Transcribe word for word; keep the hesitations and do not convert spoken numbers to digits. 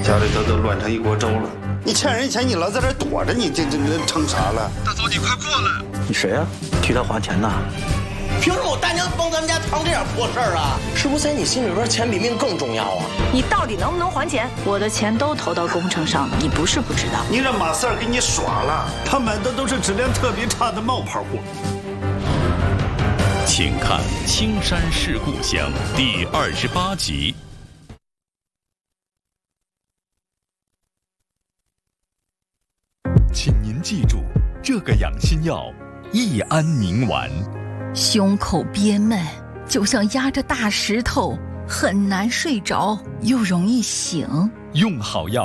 家里头都乱成一锅粥了。你欠人钱，你老在这躲着，你这这这成啥了？ 大嫂，你快过来！ 你谁呀、啊？替他还钱呢？ 凭什么我大娘帮咱们家趟这点破事儿啊？是不是在你心里边钱比命更重要啊？ 你到底能不能还钱？我的钱都投到工程上了，你不是不知道。 你让马四儿给你耍了，他买的都是质量特别差的冒牌货。 请看《青山是故乡》第二十八集。请您记住，这个养心药益安宁丸。 胸口憋闷，就像压着大石头，很难睡着，又容易醒。 用好药